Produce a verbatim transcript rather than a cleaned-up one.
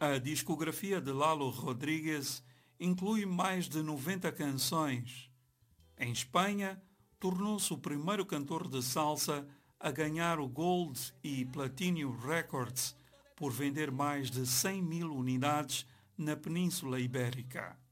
A discografia de Lalo Rodrigues inclui mais de noventa canções. Em Espanha, tornou-se o primeiro cantor de salsa a ganhar o Gold e Platinum Records por vender mais de cem mil unidades na Península Ibérica.